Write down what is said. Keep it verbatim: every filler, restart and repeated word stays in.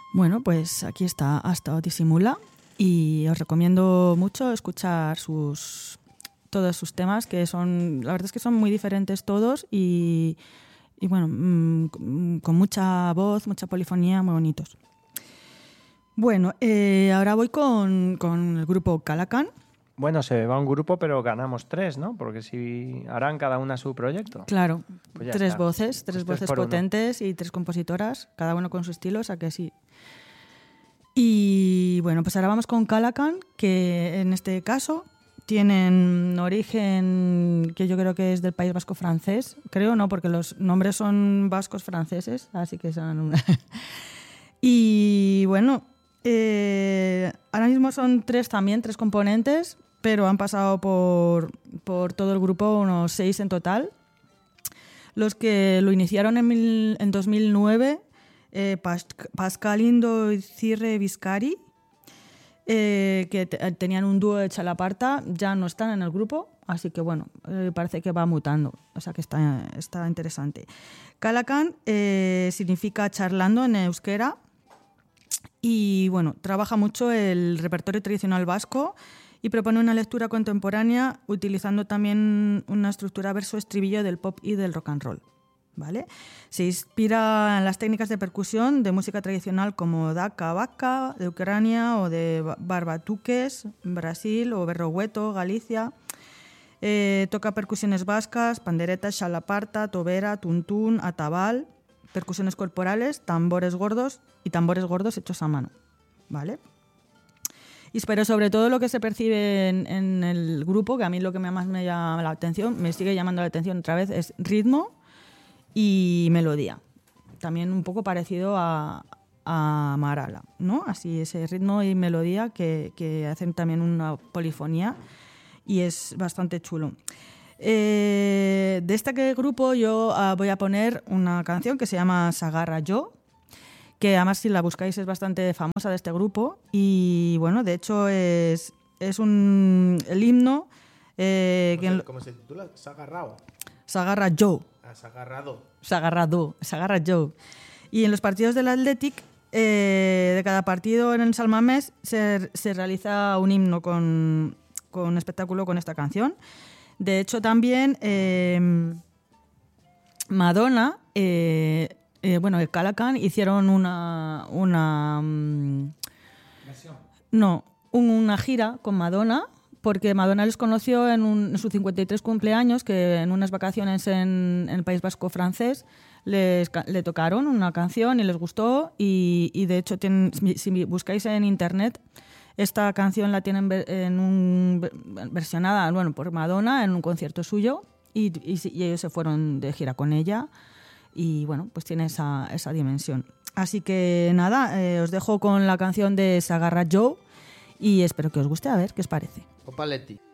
Bueno, pues aquí está Hasta Disimula y os recomiendo mucho escuchar sus todos sus temas, que son, la verdad es que son muy diferentes todos y, y bueno, mmm, con mucha voz, mucha polifonía, muy bonitos. Bueno, eh, ahora voy con, con el grupo Calacan. Bueno, se va un grupo, pero ganamos tres, ¿no? Porque si harán cada una su proyecto. Claro, pues tres está. voces, tres pues voces tres potentes uno. Y tres compositoras, cada uno con su estilo, o sea que sí. Y bueno, pues ahora vamos con Calacan, que en este caso tienen origen que yo creo que es del País Vasco francés. Creo no, porque los nombres son vascos franceses, así que son... Y bueno, eh, ahora mismo son tres también, tres componentes, pero han pasado por, por todo el grupo unos seis en total. Los que lo iniciaron en, mil, en dos mil nueve, eh, Pascal Indo y Cirre Viscari, eh, que te, tenían un dúo de Chalaparta, ya no están en el grupo, así que bueno, eh, parece que va mutando, o sea que está, está interesante. Calacan eh, significa charlando en euskera y bueno, trabaja mucho el repertorio tradicional vasco y propone una lectura contemporánea utilizando también una estructura verso-estribillo del pop y del rock and roll, ¿vale? Se inspira en las técnicas de percusión de música tradicional como daka vaca de Ucrania o de barbatuques, Brasil, o berrohueto, Galicia. Eh, toca percusiones vascas, panderetas, chalaparta, tobera, tuntún, atabal, percusiones corporales, tambores gordos y tambores gordos hechos a mano, ¿vale? Y pero sobre todo lo que se percibe en, en el grupo, que a mí lo que más me llama la atención, me sigue llamando la atención otra vez, es ritmo y melodía. También un poco parecido a, a Marala, ¿no? Así ese ritmo y melodía que, que hacen también una polifonía y es bastante chulo. Eh, de este grupo yo uh, voy a poner una canción que se llama Sagarra Yo, que además si la buscáis es bastante famosa de este grupo y bueno, de hecho es, es un, el himno eh, ¿Cómo, que se, ¿Cómo se titula? ¿Sagarrao? Sagarra Yo. Ah, Sagarrado. Sagarrado, Sagarra Yo. Y en los partidos del Athletic, eh, de cada partido en el San Mamés se, se realiza un himno con, con un espectáculo con esta canción. De hecho también eh, Madonna... Eh, Eh, bueno, el Calacan hicieron una... una ¿Versión? No, un, una gira con Madonna, porque Madonna les conoció en, un, en su cincuenta y tres cumpleaños, que en unas vacaciones en, en el País Vasco francés les, le tocaron una canción y les gustó, y, y de hecho tienen, si buscáis en internet, esta canción la tienen en un, versionada bueno, por Madonna en un concierto suyo, y, y, y ellos se fueron de gira con ella. Y bueno, pues tiene esa, esa dimensión. Así que nada, eh, os dejo con la canción de Sagarra Joe y espero que os guste, a ver qué os parece. Opa Leti.